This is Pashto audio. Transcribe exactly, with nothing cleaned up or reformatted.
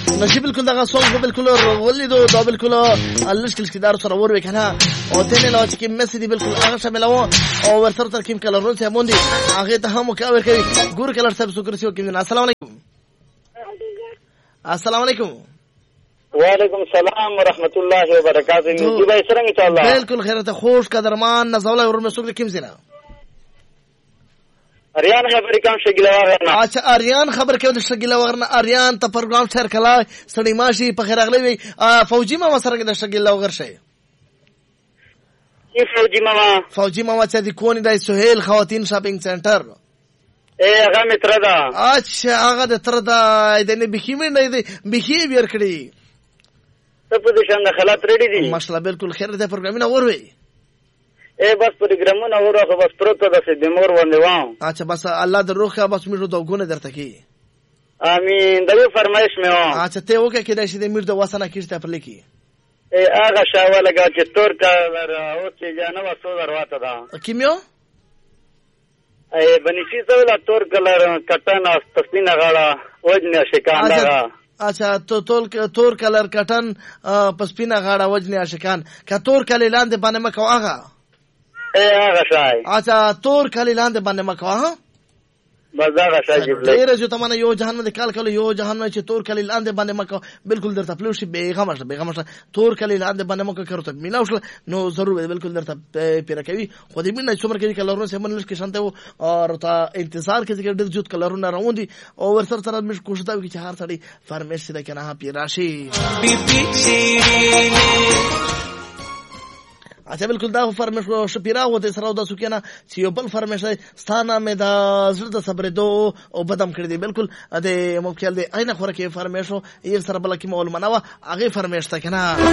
نشي بالکل دغه سوال بالکل ولیدو دا بالکل لشکل کدار سره ور وکنه او ته نه چې مسی دی بالکل هغه شامل او او ورسره ترکیم کلرون سه مونږ هغه ته هم کاور کوي ګور کلر صاحب شکر سیو کې السلام علیکم السلام علیکم وعلیکم السلام ورحمت الله وبرکاته جی بھائی څنګه ان شاء الله بالکل خیرته خوش قدرمان نزول اور مسوک کیم زینا اریان خبر کوم شګلا وغرنا اچھا اریان خبر کوم شګلا وغرنا اریان ته پروګرام شیر کلا سړی ماشي په خیر اغلی وي فوجي ما سره کې د شګلا وغر شي ای فوجي ماما فوجي ماما چې د کونی د سہیل خواتین شاپینګ سنټر اے هغه متر دا اچھا هغه د تر دا د نه بخی مې نه دی بخی بیر کړی ته په دې شان خلات ریډي دي ماشاءالله بالکل خیر ده پروګرام نه وروي اے بس پروګرامونه وروخه بس پروت ده سي د مور باندې وام اچھا بس الله در روخه بس میرو دوګونه درته کی امين دغه فرمایش مې و اچھا ته وکه کېدای شي د میر د وسنه کیسته پر لیکي اے هغه شاوله ga چې تور کلر او چې جانو وسو درواته ده کیمیو اے بنشي زولا تور کلر کټن او تسنینه غاړه وجنه شکان دا اچھا تو تول تور کلر کټن پسپینه غاړه وجنه شکان کا تور کلی لاندې باندې مکو هغه اے هغه شای اچھا تور کلی لاندې باندې مکو ها بس هغه شای جبل ډیر جو تمنه یو جهان باندې کال کله یو جهان چې تور کلی لاندې باندې مکو بالکل درته پلوشي بیغه مشه بیغه مشه تور کلی لاندې باندې مکو کړو میناوشل نو ضرور بالکل درته پیره کوي خو دې مینه څومره کوي کلرونه سمون لږ کې شانته او تا انتظار کې چې ډیر جوت کلرونه روان دي او ورسره سره مش کوشش دا چې هر سړی فرمیش دې کنه پی راشي اچھا بالکل دا فرمیش شپیرا وته سره د سکینه چې یو بل فرمیش ستانه مې دا زړه د صبر دو او بدم کړی دی بالکل د مو خیال دی اینه خوره کې فرمیشو یې سره بل کې مول مناوه هغه فرمیش تا کنه